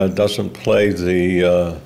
It doesn't play the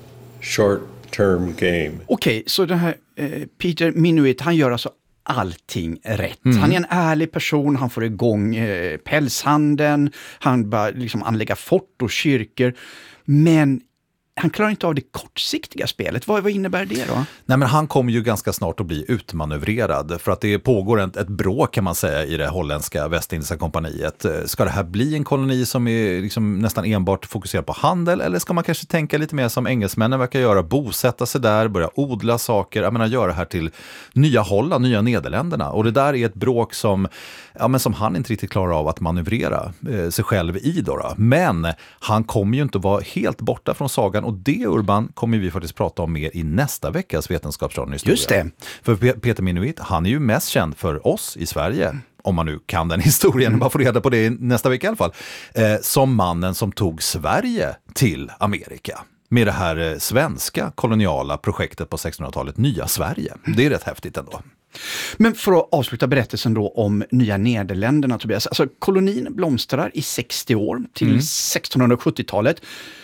short-term game. Okej, så den här Peter Minuit, han gör alltså allting rätt. Han är en ärlig person, han får igång pälshandeln, han bara liksom anlägga fort och kyrkor, men han klarar inte av det kortsiktiga spelet. Vad innebär det då? Nej, men han kommer ju ganska snart att bli utmanövrerad för att det pågår ett bråk kan man säga i det holländska Västindiska kompaniet. Ska det här bli en koloni som är liksom nästan enbart fokuserad på handel, eller ska man kanske tänka lite mer som engelsmännen verkar göra, bosätta sig där, börja odla saker, jag menar göra det här till nya Holland, nya Nederländerna. Och det där är ett bråk som han inte riktigt klarar av att manövrera sig själv i då. Men han kommer ju inte att vara helt borta från sagan, och det, Urban, kommer vi faktiskt prata om mer i nästa veckas Vetenskapsradion-historia. Just det. För Peter Minuit, han är ju mest känd för oss i Sverige, om man nu kan den historien, man får reda på det nästa vecka i alla fall, som mannen som tog Sverige till Amerika med det här svenska koloniala projektet på 1600-talet, Nya Sverige. Det är rätt häftigt ändå. Men för att avsluta berättelsen då om Nya Nederländerna, Tobias. Alltså kolonin blomstrar i 60 år till 1670-talet.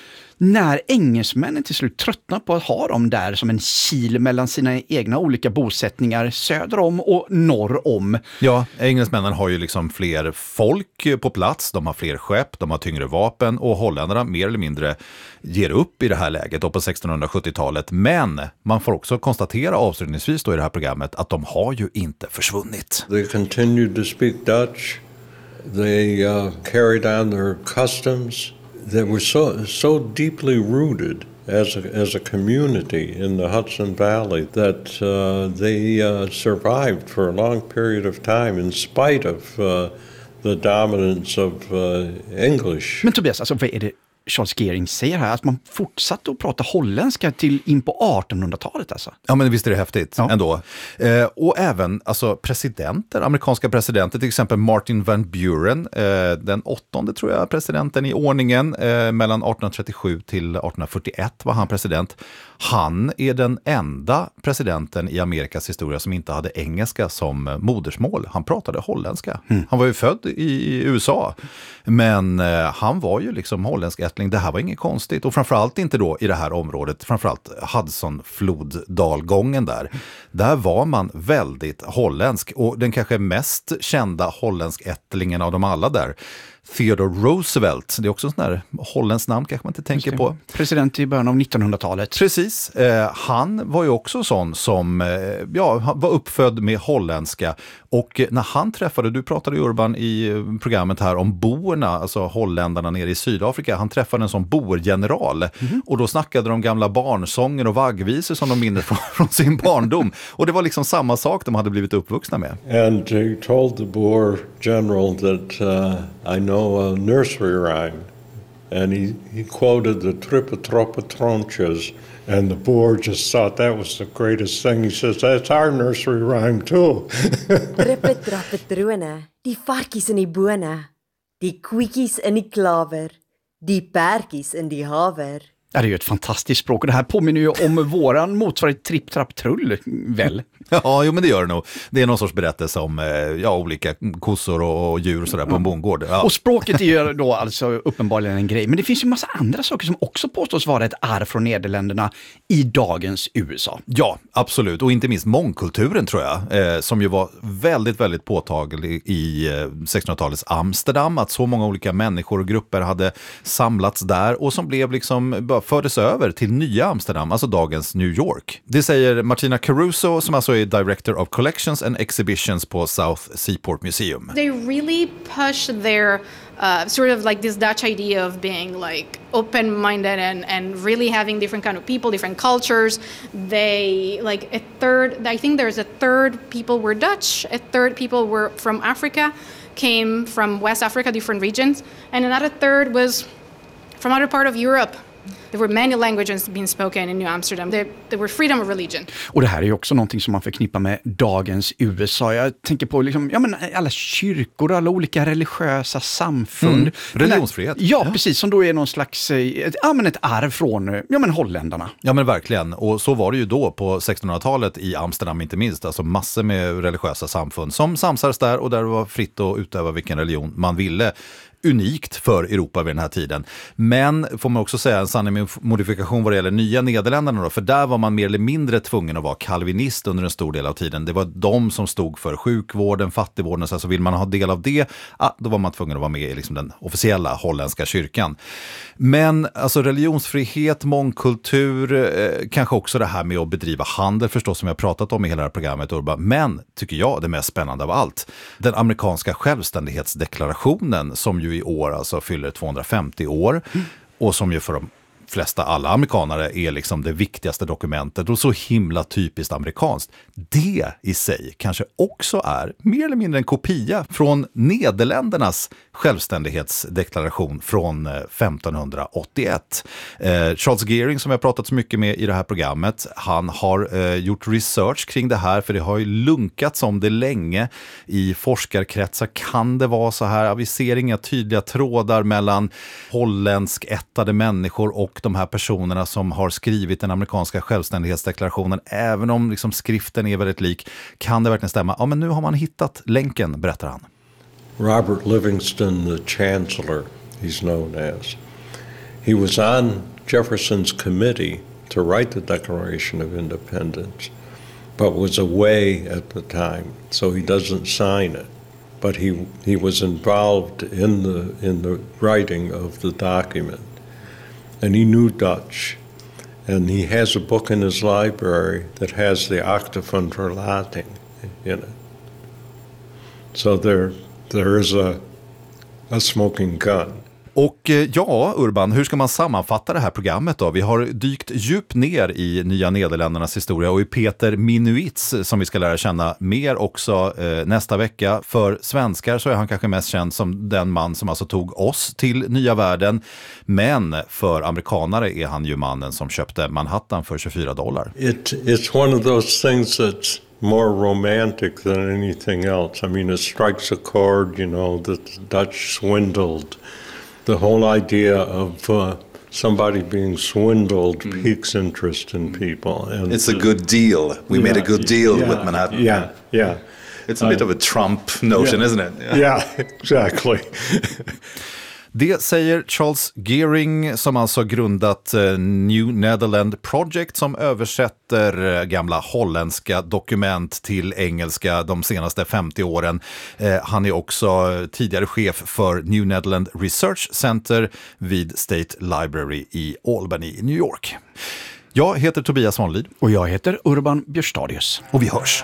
När engelsmännen till slut tröttnar på att ha dem där som en kil mellan sina egna olika bosättningar söder om och norr om. Ja, engelsmännen har ju liksom fler folk på plats, de har fler skepp, de har tyngre vapen, och holländarna mer eller mindre ger upp i det här läget då på 1670-talet. Men man får också konstatera avslutningsvis då i det här programmet att de har ju inte försvunnit. They continued to speak Dutch. They carried on their customs. They were so deeply rooted as a community in the Hudson Valley that they survived for a long period of time in spite of the dominance of English. Men Tobias, alltså vad är det Charles Gering säger här? Att man fortsatte att prata holländska till in på 1800-talet alltså? Ja, men visst är det häftigt ändå. Och även alltså presidenter, amerikanska presidenter, till exempel Martin Van Buren, den 8:e tror jag presidenten i ordningen, mellan 1837 till 1841 var han president. Han är den enda presidenten i Amerikas historia som inte hade engelska som modersmål. Han pratade holländska. Han var ju född i USA, men han var ju liksom holländsk ättling. Det här var inget konstigt, och framförallt inte då i det här området, framförallt Hudson-floddalgången där. Där var man väldigt holländsk, och den kanske mest kända holländsk ättlingen av dem alla där, Theodore Roosevelt, det är också en sån här holländsk namn kanske man inte tänker på. President i början av 1900-talet. Precis. Han var ju också sån som var uppfödd med holländska, och när han träffade, du pratade ju Urban i programmet här om boerna, alltså holländarna nere i Sydafrika, han träffade en sån boergeneral, och då snackade de gamla barnsånger och vaggvisor som de minns från sin barndom, och det var liksom samma sak de hade blivit uppvuxna med. And he told the Boer general that I know a nursery rhyme, and he quoted the Trippetroppetronches, and the Boer just thought that was the greatest thing. He says, that's our nursery rhyme too. Trippetrappetrone, die varkies in die bone, die koekies in die klaver, die perkies in die haver. Ja, det är ju ett fantastiskt språk, och det här påminner ju om våran motsvarighet Tripp Trapp Trull, väl? Ja, jo, men det gör det nog. Det är någon sorts berättelse om olika kossor och djur och sådär på en bondgård. Ja. Och språket är ju då alltså uppenbarligen en grej, men det finns ju massa andra saker som också påstås vara ett arv från Nederländerna i dagens USA. Ja, absolut. Och inte minst mångkulturen tror jag, som ju var väldigt, väldigt påtaglig i 1600-talets Amsterdam, att så många olika människor och grupper hade samlats där, och som blev liksom fördes över till nya Amsterdam, alltså dagens New York. Det säger Martina Caruso, som alltså är Director of Collections and Exhibitions på South Seaport Museum. They really push their sort of like this Dutch idea of being like open-minded and really having different kind of people, different cultures. They like I think there's a third people were Dutch, a third people were from Africa, came from West Africa, different regions, and another third was from other part of Europe. There were many languages being spoken in New Amsterdam. There were freedom of religion. Och det här är ju också någonting som man förknippar med dagens USA. Jag tänker på liksom, alla kyrkor, alla olika religiösa samfund. Religionsfrihet. Ja, precis. Som då är någon slags ett arv från holländarna. Ja, men verkligen. Och så var det ju då på 1600-talet i Amsterdam inte minst. Alltså massor med religiösa samfund som samsades där, och där det var fritt att utöva vilken religion man ville. unikt för Europa vid den här tiden. Men får man också säga en sanning med modifikation vad det gäller Nya Nederländerna då, för där var man mer eller mindre tvungen att vara kalvinist under en stor del av tiden. Det var de som stod för sjukvården, fattigvården, så vill man ha del av det, då var man tvungen att vara med i liksom den officiella holländska kyrkan. Men alltså religionsfrihet, mångkultur, kanske också det här med att bedriva handel förstås, som jag pratat om i hela det här programmet, Urban. Men, tycker jag, det mest spännande av allt, den amerikanska självständighetsdeklarationen som ju i år alltså fyller 250 år och som ju för de flesta alla amerikanare är liksom det viktigaste dokumentet och så himla typiskt amerikanskt. Det i sig kanske också är mer eller mindre en kopia från Nederländernas självständighetsdeklaration från 1581. Charles Geering, som jag pratat så mycket med i det här programmet, han har gjort research kring det här, för det har ju lunkats om det länge i forskarkretsar. Kan det vara så här? Vi ser inga tydliga trådar mellan holländsk ättade människor och de här personerna som har skrivit den amerikanska självständighetsdeklarationen, även om liksom skriften är väldigt lik. Kan det verkligen stämma? Ja, men nu har man hittat länken, berättar han. Robert Livingston, the chancellor, he's known as. He was on Jefferson's committee to write the Declaration of Independence, but was away at the time, so he doesn't sign it. But he was involved in the writing of the document. And he knew Dutch, and he has a book in his library that has the Acta van Verlating in it. So there is a smoking gun. Och ja, Urban, hur ska man sammanfatta det här programmet då? Vi har dykt djupt ner i Nya Nederländernas historia och i Peter Minuits, som vi ska lära känna mer också nästa vecka. För svenskar så är han kanske mest känd som den man som alltså tog oss till nya världen. Men för amerikanare är han ju mannen som köpte Manhattan för $24. It's one of those things that's more romantic than anything else. I mean, it strikes a chord, you know, that the Dutch swindled. The whole idea of somebody being swindled piques interest in people. And it's a good deal. We made a good deal with Manhattan. Yeah. It's a bit of a Trump notion, isn't it? Yeah, exactly. Det säger Charles Geering, som alltså grundat New Netherland Project, som översätter gamla holländska dokument till engelska de senaste 50 åren. Han är också tidigare chef för New Netherland Research Center vid State Library i Albany i New York. Jag heter Tobias Svanlid. Och jag heter Urban Björstadius. Och vi hörs.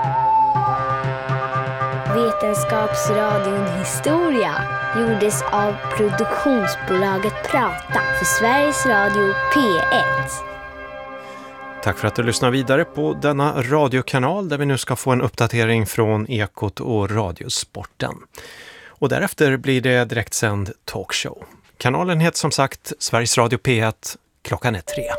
Vetenskapsradion Historia gjordes av produktionsbolaget Prata för Sveriges Radio P1. Tack för att du lyssnar vidare på denna radiokanal, där vi nu ska få en uppdatering från Ekot och Radiosporten. Och därefter blir det direktsänd talkshow. Kanalen heter som sagt Sveriges Radio P1. Klockan är 3.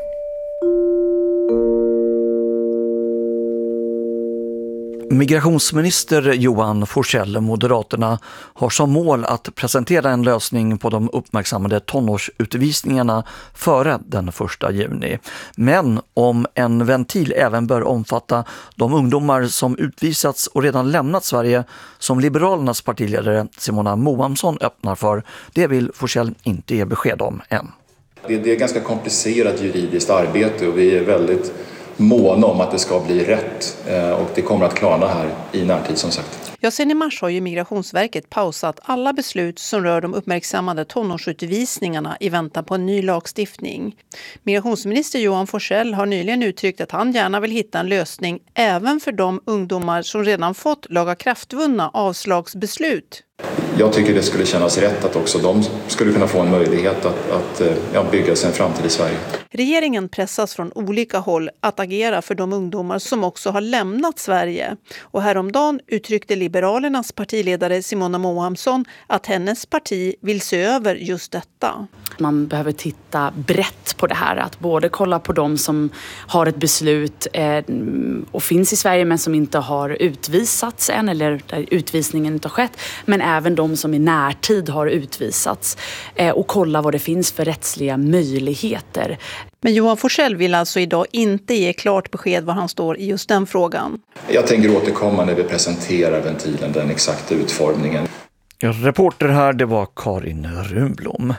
Migrationsminister Johan Forsell, Moderaterna, har som mål att presentera en lösning på de uppmärksammade tonårsutvisningarna före den 1 juni. Men om en ventil även bör omfatta de ungdomar som utvisats och redan lämnat Sverige, som Liberalernas partiledare Simona Moamsson öppnar för, det vill Forsell inte ge besked om än. Det är ganska komplicerat juridiskt arbete och vi är väldigt måna om att det ska bli rätt, och det kommer att klarna här i närtid som sagt. Ja, sen i mars har ju Migrationsverket pausat alla beslut som rör de uppmärksammade tonårsutvisningarna i väntan på en ny lagstiftning. Migrationsminister Johan Forsell har nyligen uttryckt att han gärna vill hitta en lösning även för de ungdomar som redan fått lagakraftvunna avslagsbeslut. Jag tycker det skulle kännas rätt att också de skulle kunna få en möjlighet att bygga sig en framtid i Sverige. Regeringen pressas från olika håll att agera för de ungdomar som också har lämnat Sverige. Och häromdagen uttryckte Liberalernas partiledare Simona Moamsson att hennes parti vill se över just detta. Man behöver titta brett på det här. Att både kolla på de som har ett beslut och finns i Sverige men som inte har utvisats än, eller där utvisningen inte har skett. Men även de som i närtid har utvisats. Och kolla vad det finns för rättsliga möjligheter. Men Johan Forsell vill alltså idag inte ge klart besked var han står i just den frågan. Jag tänker återkomma när vi presenterar ventilen, den exakta utformningen. Reporter här, det var Karin Runblom.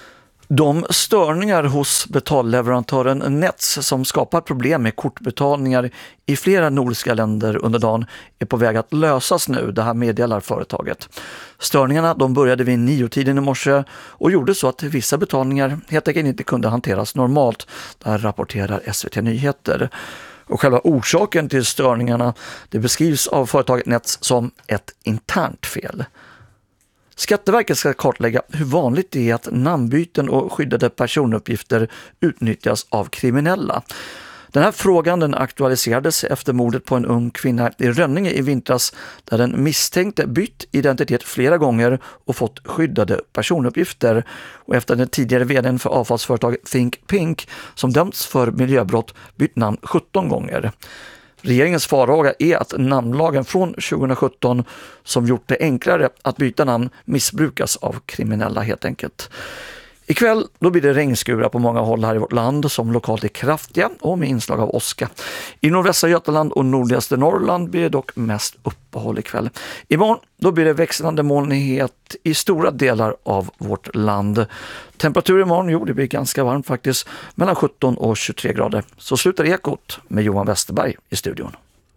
De störningar hos betalleverantören Nets som skapar problem med kortbetalningar i flera nordiska länder under dagen är på väg att lösas nu, det här meddelar företaget. Störningarna de började vid 9-tiden i morse och gjorde så att vissa betalningar helt enkelt inte kunde hanteras normalt, där rapporterar SVT Nyheter. Och själva orsaken till störningarna det beskrivs av företaget Nets som ett internt fel. Skatteverket ska kartlägga hur vanligt det är att namnbyten och skyddade personuppgifter utnyttjas av kriminella. Den här frågan den aktualiserades efter mordet på en ung kvinna i Rönninge i vintras där den misstänkte bytt identitet flera gånger och fått skyddade personuppgifter. Och efter den tidigare vdn för avfallsföretaget Think Pink som dömts för miljöbrott bytt namn 17 gånger. Regeringens farhåga är att namnlagen från 2017 som gjort det enklare att byta namn missbrukas av kriminella helt enkelt. Ikväll då blir det regnskurar på många håll här i vårt land som lokalt är kraftiga och med inslag av åska. I nordvästra Götaland och nordligaste Norrland blir det dock mest uppehåll ikväll. Imorgon då blir det växlande molnighet i stora delar av vårt land. Temperaturen imorgon, det blir ganska varmt faktiskt, mellan 17 och 23 grader. Så slutar Ekot med Johan Westerberg i studion.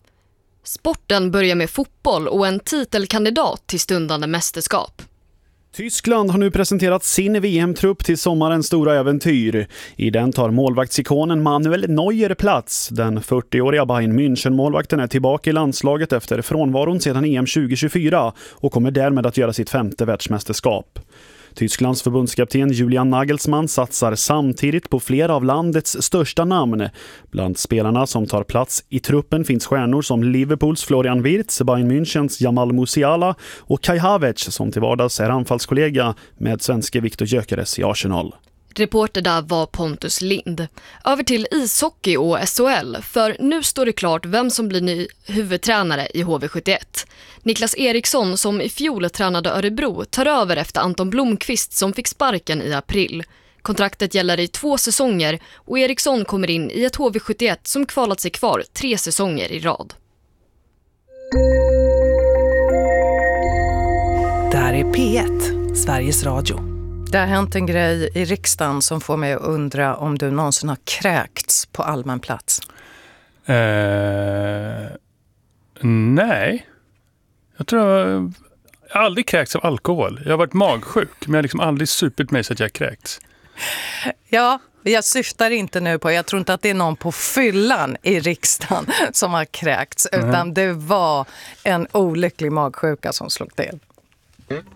Sporten börjar med fotboll och en titelkandidat till stundande mästerskap. Tyskland har nu presenterat sin VM-trupp till sommarens stora äventyr. I den tar målvaktsikonen Manuel Neuer plats. Den 40-åriga Bayern München-målvakten är tillbaka i landslaget efter frånvaron sedan EM 2024 och kommer därmed att göra sitt 5:e världsmästerskap. Tysklands förbundskapten Julian Nagelsmann satsar samtidigt på flera av landets största namn. Bland spelarna som tar plats i truppen finns stjärnor som Liverpools Florian Wirtz, Bayern Münchens Jamal Musiala och Kai Havertz som till vardags är anfallskollega med svenske Viktor Gyökeres i Arsenal. Reporter där var Pontus Lind. Över till ishockey och SHL, för nu står det klart vem som blir ny huvudtränare i HV71. Niklas Eriksson som i fjol tränade Örebro tar över efter Anton Blomqvist som fick sparken i april. Kontraktet gäller i 2 säsonger och Eriksson kommer in i ett HV71 som kvalat sig kvar 3 säsonger i rad. Där är P1, Sveriges Radio. Det har hänt en grej i riksdagen som får mig att undra om du någonsin har kräkts på allmän plats. Nej. Jag tror jag har aldrig kräkts av alkohol. Jag har varit magsjuk, men jag har liksom aldrig supit mig så att jag kräkts. Ja, jag syftar inte nu på, jag tror inte att det är någon på fyllan i riksdagen som har kräkts, utan det var en olycklig magsjuka som slog till.